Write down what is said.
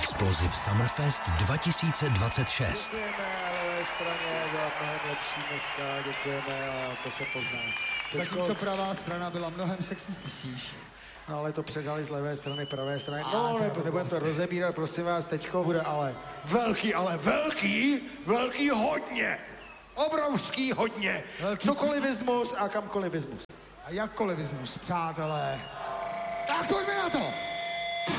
Explosive Summerfest 2026. Děkujeme, levé straně byla mnohem lepší dneska, děkujeme a to se pozná. Zatímco pravá strana byla mnohem sexističtější. No ale to předali z levé strany, pravé strany. No, nebudeme to rozebírat, prosím vás, teďko bude ale velký hodně. Obrovský hodně. Cokolivismus a kamkolivismus. A jakkolivismus, přátelé. Tak pojďme na to!